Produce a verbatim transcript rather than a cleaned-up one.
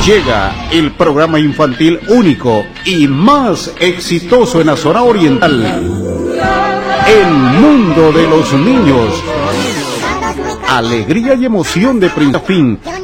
Llega el programa infantil único y más exitoso en la zona oriental. El mundo de los niños. Alegría y emoción de principio a fin.